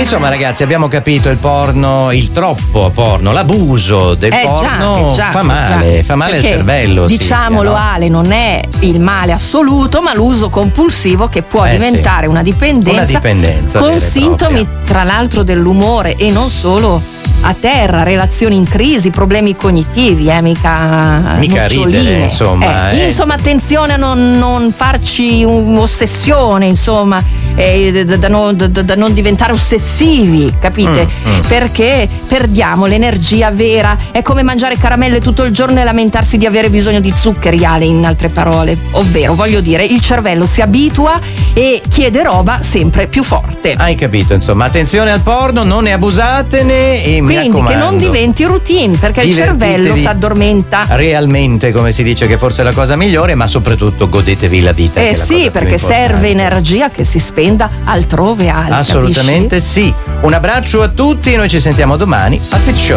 Insomma, ragazzi, abbiamo capito il porno, il troppo porno, l'abuso del porno fa male al cervello. Diciamolo, Ale, non è il male assoluto, ma l'uso compulsivo che può diventare una dipendenza con sintomi tra l'altro dell'umore e non solo a terra, relazioni in crisi, problemi cognitivi, mica ridere, insomma. Insomma, attenzione a non farci un'ossessione, insomma, da non diventare ossessivi, capite? Perché perdiamo l'energia vera. È come mangiare caramelle tutto il giorno e lamentarsi di avere bisogno di zuccheri, Ale, in altre parole. Ovvero, voglio dire, il cervello si abitua e chiede roba sempre più forte. Hai capito, insomma, attenzione al porno, non ne abusatene e quindi che non diventi routine, perché il cervello si addormenta. Realmente, come si dice, che forse è la cosa migliore, ma soprattutto godetevi la vita. Sì, perché serve energia che si spenda altrove, Ale. Assolutamente capisci? Sì. Un abbraccio a tutti, noi ci sentiamo domani a Pet Show.